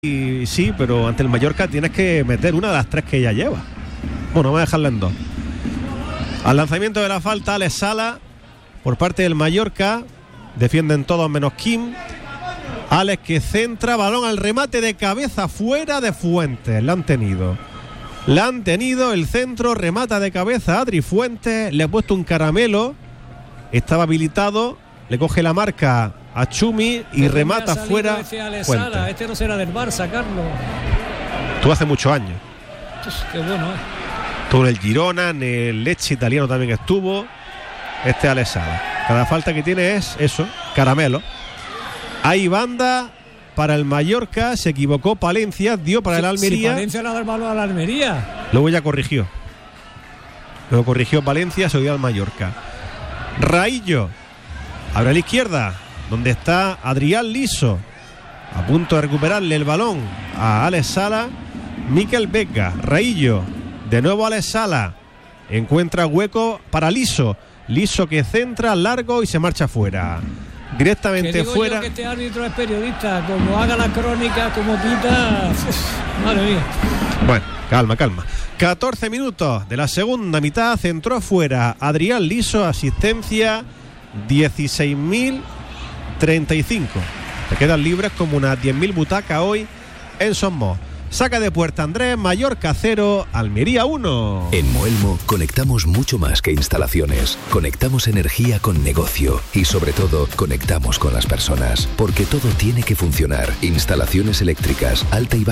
Y sí, pero ante el Mallorca tienes que meter una de las tres que ya lleva. Bueno, voy a dejarla en dos. Al lanzamiento de la falta, Alex Sala por parte del Mallorca. Defienden todos menos Kim. Alex que centra, balón al remate de cabeza fuera de Fuentes. La han tenido el centro, remata de cabeza Adri Fuentes. Le ha puesto un caramelo. Estaba habilitado. Le coge la marca a Chumi y remata fuera. Este no será del Barça, Carlos. Tú hace muchos años. Qué bueno, Estuvo en el Girona, en el Lecce italiano también estuvo. Este Alex Sala. Cada falta que tiene es eso, caramelo. Hay banda para el Mallorca. Se equivocó Palencia, dio para el Almería. Si Palencia le ha dado el balón a la Almería. Luego ya corrigió. Luego corrigió Palencia, se dio al Mallorca. Raillo. Abre a la izquierda, donde está Adrián Liso. A punto de recuperarle el balón a Alex Sala. Mikel Vega, Raillo. De nuevo Alex Sala. Encuentra hueco para Liso. Liso que centra largo y se marcha fuera. Directamente fuera. Yo que este árbitro es periodista. Como haga la crónica, como pita. Madre mía. Bueno, calma. 14 minutos de la segunda mitad. Centró fuera Adrián Liso. Asistencia 16.035. Te quedan libres como unas 10.000 butacas hoy en Somos. Saca de puerta Andrés, Mallorca 0, Almería 1. En Moelmo conectamos mucho más que instalaciones. Conectamos energía con negocio y sobre todo conectamos con las personas. Porque todo tiene que funcionar. Instalaciones eléctricas, alta y baja